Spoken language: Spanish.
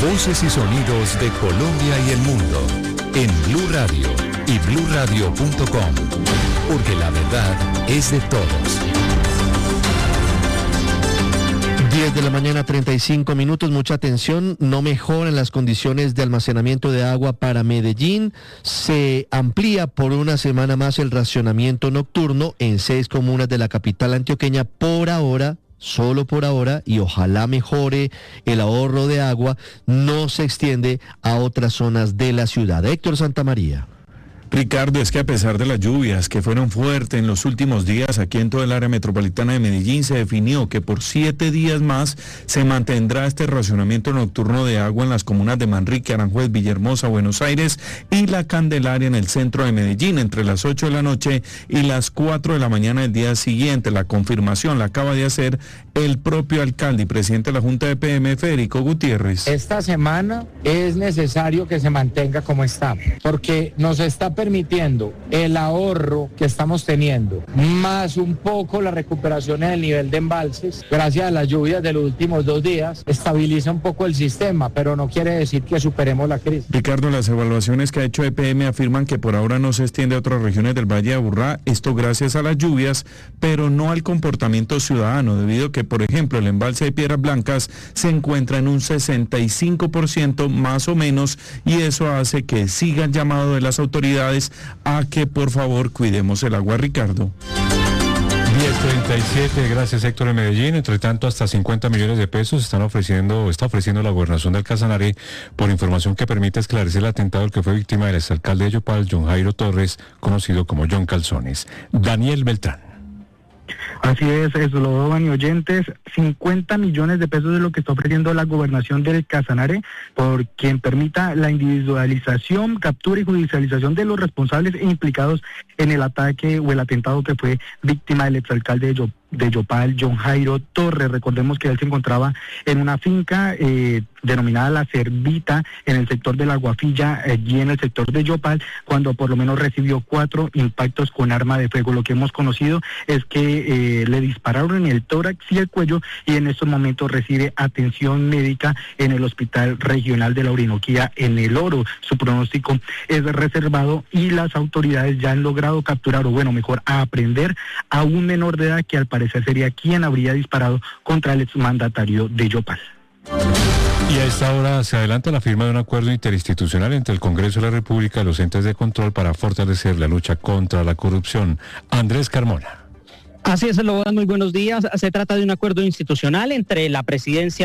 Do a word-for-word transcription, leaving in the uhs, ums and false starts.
Voces y sonidos de Colombia y el mundo en Blue Radio y blue radio punto com, porque la verdad es de todos. diez de la mañana, treinta y cinco minutos, mucha atención, no mejoran las condiciones de almacenamiento de agua para Medellín, se amplía por una semana más el racionamiento nocturno en seis comunas de la capital antioqueña por ahora, solo por ahora, y ojalá mejore el ahorro de agua, no se extiende a otras zonas de la ciudad. Héctor Santamaría. Ricardo, es que a pesar de las lluvias que fueron fuertes en los últimos días aquí en toda el área metropolitana de Medellín, se definió que por siete días más se mantendrá este racionamiento nocturno de agua en las comunas de Manrique, Aranjuez, Villahermosa, Buenos Aires y La Candelaria en el centro de Medellín entre las ocho de la noche y las cuatro de la mañana del día siguiente. La confirmación la acaba de hacer el propio alcalde y presidente de la Junta de P M, Federico Gutiérrez. Esta semana es necesario que se mantenga como está, porque nos está permitiendo el ahorro que estamos teniendo, más un poco la recuperación en el nivel de embalses, gracias a las lluvias de los últimos dos días, estabiliza un poco el sistema, pero no quiere decir que superemos la crisis. Ricardo, las evaluaciones que ha hecho E P M afirman que por ahora no se extiende a otras regiones del Valle de Aburrá, esto gracias a las lluvias, pero no al comportamiento ciudadano, debido a que, por ejemplo, el embalse de Piedras Blancas se encuentra en un sesenta y cinco por ciento más o menos, y eso hace que siga el llamado de las autoridades a que por favor cuidemos el agua, Ricardo. diez treinta y siete, gracias Héctor en Medellín. Entre tanto, hasta cincuenta millones de pesos están ofreciendo, está ofreciendo la gobernación del Casanare por información que permite esclarecer el atentado al que fue víctima del exalcalde de Yopal, John Jairo Torres, conocido como John Calzones. Daniel Beltrán. Así es, eso lo van y oyentes, cincuenta millones de pesos es lo que está ofreciendo la gobernación del Casanare, por quien permita la individualización, captura y judicialización de los responsables e implicados en el ataque o el atentado que fue víctima del exalcalde de Yopal. de Yopal, John Jairo Torres. Recordemos que él se encontraba en una finca eh, denominada La Cerdita, en el sector de La Guafilla, allí en el sector de Yopal, cuando por lo menos recibió cuatro impactos con arma de fuego. Lo que hemos conocido es que eh, le dispararon en el tórax y el cuello, y en estos momentos recibe atención médica en el Hospital Regional de la Orinoquía en El Oro. Su pronóstico es reservado y las autoridades ya han logrado capturar, o bueno, mejor, aprehender a un menor de edad que al parecer sería quien habría disparado contra el exmandatario de Yopal. Y a esta hora se adelanta la firma de un acuerdo interinstitucional entre el Congreso de la República y los entes de control para fortalecer la lucha contra la corrupción. Andrés Carmona. Así es, Logan, muy buenos días. Se trata de un acuerdo institucional entre la presidencia